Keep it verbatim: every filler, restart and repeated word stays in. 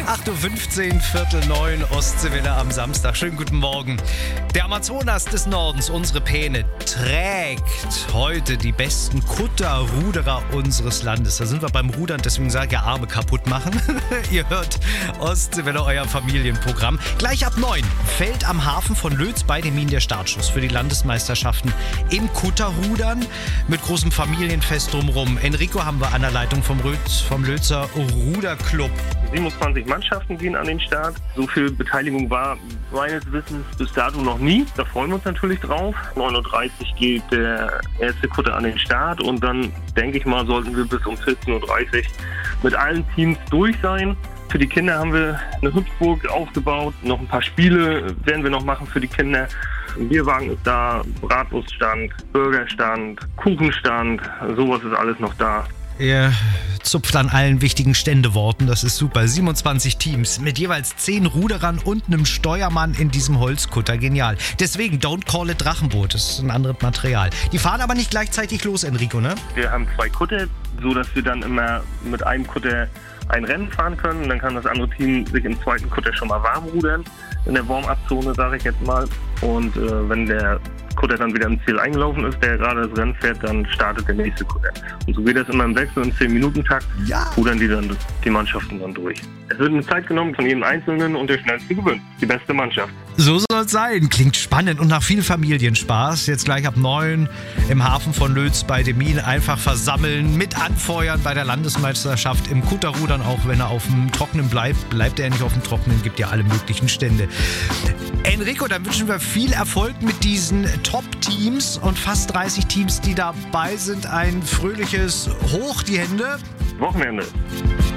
acht Uhr fünfzehn, Viertel neun, Ostseewelle am Samstag. Schönen guten Morgen. Der Amazonas des Nordens, unsere Peene, trägt heute die besten Kutterruderer unseres Landes. Da sind wir beim Rudern, deswegen sage ich ja Arme kaputt machen. Ihr hört Ostseewelle, euer Familienprogramm. Gleich ab neun fällt am Hafen von Lötz bei Demmin der Startschuss für die Landesmeisterschaften im Kutterrudern mit großem Familienfest drumherum. Enrico haben wir an der Leitung vom, Rötz, vom Lötzer Ruderclub. siebenundzwanzig Mannschaften gehen an den Start. So viel Beteiligung war meines Wissens bis dato noch nie. Da freuen wir uns natürlich drauf. neun Uhr dreißig geht der erste Kutter an den Start und dann, denke ich mal, sollten wir bis um vierzehn Uhr dreißig mit allen Teams durch sein. Für die Kinder haben wir eine Hüpfburg aufgebaut. Noch ein paar Spiele werden wir noch machen für die Kinder. Ein Bierwagen ist da, Bratwurststand, Burgerstand, Kuchenstand, sowas ist alles noch da. Ihr zupft an allen wichtigen Ständeworten, das ist super. siebenundzwanzig Teams mit jeweils zehn Ruderern und einem Steuermann in diesem Holzkutter. Genial. Deswegen, don't call it Drachenboot, das ist ein anderes Material. Die fahren aber nicht gleichzeitig los, Enrico, ne? Wir haben zwei Kutter, so dass wir dann immer mit einem Kutter ein Rennen fahren können. Dann kann das andere Team sich im zweiten Kutter schon mal warm rudern, in der Warm-up-Zone, sage ich jetzt mal. Und äh, wenn der Kutter dann wieder im Ziel eingelaufen ist, der gerade das Rennen fährt, dann startet der nächste Kutter. Und so geht das immer im Wechsel im zehn Minuten Takt, ja. Rudern die dann die Mannschaften dann durch. Es wird eine Zeit genommen von jedem Einzelnen und der Schnellste gewinnt. Die beste Mannschaft. So soll es sein. Klingt spannend und nach viel Familienspaß. Jetzt gleich ab neun im Hafen von Lötz bei Demmin einfach versammeln, mit anfeuern bei der Landesmeisterschaft im Kutterrudern. Auch wenn er auf dem Trockenen bleibt, bleibt er nicht auf dem Trockenen, gibt ja alle möglichen Stände. Enrico, dann wünschen wir viel Erfolg mit diesen Top-Teams und fast dreißig Teams, die dabei sind. Ein fröhliches Hoch die Hände. Wochenende.